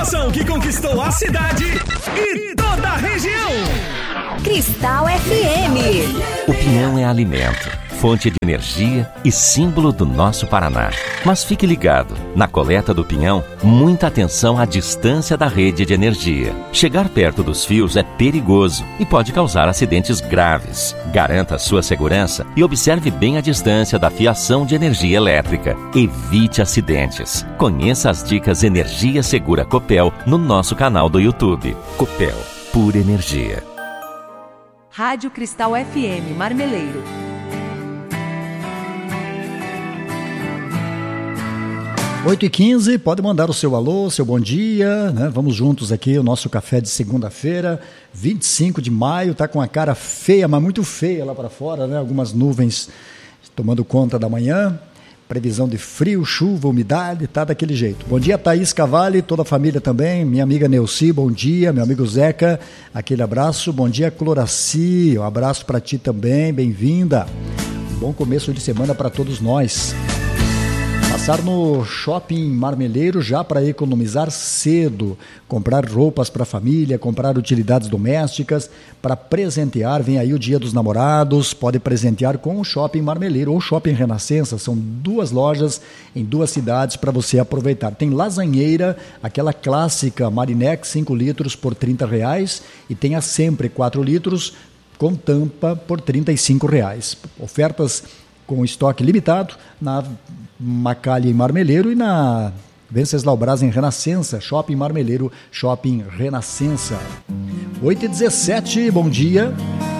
informação que conquistou a cidade e toda a região. Cristal FM. O pinhão é alimento, fonte de energia e símbolo do nosso Paraná. Mas fique ligado, na coleta do pinhão, muita atenção à distância da rede de energia. Chegar perto dos fios é perigoso e pode causar acidentes graves. Garanta a sua segurança e observe bem a distância da fiação de energia elétrica. Evite acidentes. Conheça as dicas Energia Segura Copel no nosso canal do YouTube. Copel, pura energia. Rádio Cristal FM Marmeleiro. 8h15, pode mandar o seu alô, seu bom dia, né? Vamos juntos aqui, o nosso café de segunda-feira, 25 de maio, tá com a cara feia, mas muito feia lá para fora, né? Algumas nuvens tomando conta da manhã, previsão de frio, chuva, umidade, tá daquele jeito. Bom dia, Thaís Cavalli, toda a família também, minha amiga Neuci, bom dia, meu amigo Zeca, aquele abraço, bom dia, Cloraci, um abraço para ti também, bem-vinda, bom começo de semana para todos nós. Passar no Shopping Marmeleiro já para economizar cedo, comprar roupas para a família, comprar utilidades domésticas, para presentear, vem aí o Dia dos Namorados, pode presentear com o Shopping Marmeleiro ou Shopping Renascença, são duas lojas em duas cidades para você aproveitar. Tem lasanheira, aquela clássica Marinex 5 litros por R$30 e tem a Sempre 4 litros com tampa por R$35. Ofertas com estoque limitado na Macalha em Marmeleiro e na Venceslau Braz em Renascença, Shopping Marmeleiro, Shopping Renascença. 8h17, bom dia.